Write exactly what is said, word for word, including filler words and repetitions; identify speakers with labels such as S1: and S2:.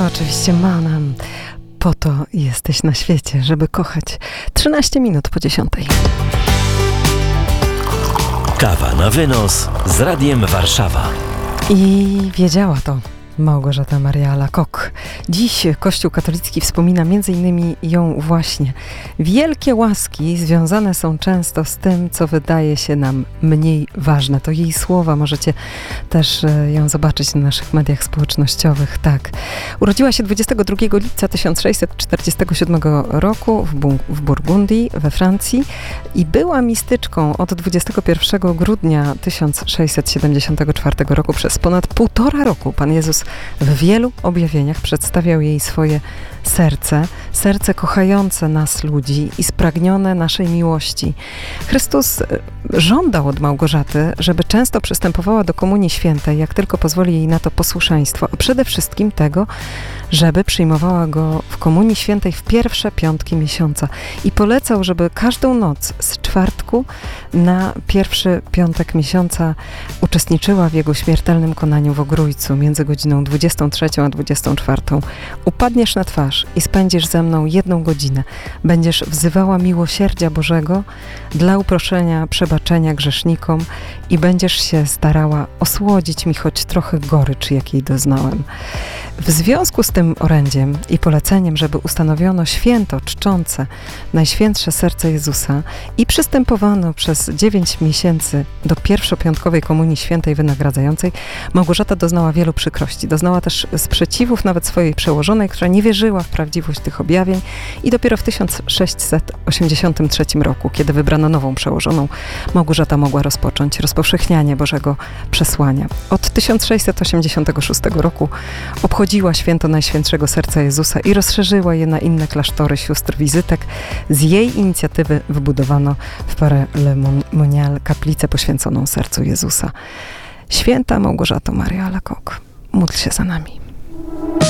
S1: Oczywiście Manam. Po to jesteś na świecie, żeby kochać. trzynaście minut po dziesiątej.
S2: Kawa na wynos z Radiem Warszawa.
S1: I wiedziała to Małgorzata Maria Alacoque. Dziś Kościół katolicki wspomina między innymi ją właśnie. Wielkie łaski związane są często z tym, co wydaje się nam mniej ważne. To jej słowa, możecie też ją zobaczyć na naszych mediach społecznościowych. Tak. Urodziła się dwudziestego drugiego lipca tysiąc sześćset czterdziestego siódmego roku w, Bu- w Burgundii we Francji i była mistyczką od dwudziestego pierwszego grudnia tysiąc sześćset siedemdziesiątego czwartego roku. Przez ponad półtora roku Pan Jezus w wielu objawieniach przedstawiał jej swoje serce, serce kochające nas ludzi i spragnione naszej miłości. Chrystus żądał od Małgorzaty, żeby często przystępowała do Komunii Świętej, jak tylko pozwoli jej na to posłuszeństwo, a przede wszystkim tego, żeby przyjmowała go w Komunii Świętej w pierwsze piątki miesiąca i polecał, żeby każdą noc z czwartku na pierwszy piątek miesiąca uczestniczyła w jego śmiertelnym konaniu w Ogrójcu między godziną dwudziestą trzecią a dwudziestą czwartą. Upadniesz na twarz i spędzisz ze mną jedną godzinę. Będziesz wzywała miłosierdzia Bożego dla uproszenia, przebaczenia grzesznikom i będziesz się starała osłodzić mi choć trochę gorycz, jakiej doznałem. W związku z tym orędziem i poleceniem, żeby ustanowiono święto czczące Najświętsze Serce Jezusa i przystępowano przez dziewięć miesięcy do pierwszopiątkowej Komunii Świętej wynagradzającej, Małgorzata doznała wielu przykrości. Doznała też sprzeciwów nawet swojej przełożonej, która nie wierzyła w prawdziwość tych objawień i dopiero w tysiąc sześćset osiemdziesiątym trzecim roku, kiedy wybrano nową przełożoną, Małgorzata mogła rozpocząć rozpowszechnianie Bożego przesłania. Od tysiąc sześćset osiemdziesiątego szóstego roku obchodziła święto Najświętszego Serca Jezusa i rozszerzyła je na inne klasztory sióstr wizytek. Z jej inicjatywy wybudowano w Paray-le-Monial kaplicę poświęconą Sercu Jezusa. Święta Małgorzato Maria Alacoque, módl się za nami.